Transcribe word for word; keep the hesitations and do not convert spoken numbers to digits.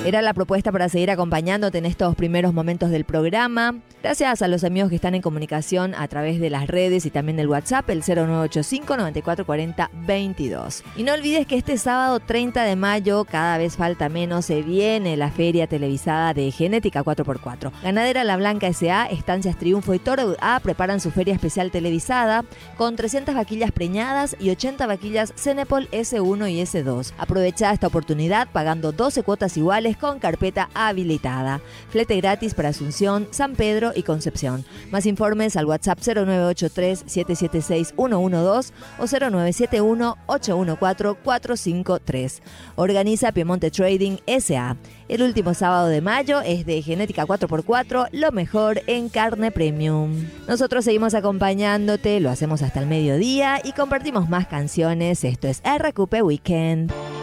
Era la propuesta para seguir acompañándote en estos primeros momentos del programa. Gracias a los amigos que están en comunicación a través de las redes y también del WhatsApp, el cero nueve ocho cinco, nueve cuatro cuatro cero, veintidós. Y no olvides que este sábado treinta de mayo, cada vez falta menos, se viene la feria televisada de Genética cuatro por cuatro. Ganadera La Blanca S A, Estancias Triunfo y Toro A preparan su feria especial televisada con trescientas vaquillas preñadas y ochenta vaquillas Cenepol S uno y S dos. Aprovecha esta oportunidad pagando doce cuotas iguales con carpeta habilitada. Flete gratis para Asunción, San Pedro y Concepción. Más informes al WhatsApp cero nueve ocho tres, siete siete seis, uno uno dos o cero nueve siete uno, ocho uno cuatro, cuatro cinco tres. Organiza Piemonte Trading S A. El último sábado de mayo es de Genética cuatro por cuatro, lo mejor en carne premium. Nosotros seguimos acompañándote, lo hacemos hasta el mediodía y compartimos más canciones. Esto es R Q P Weekend.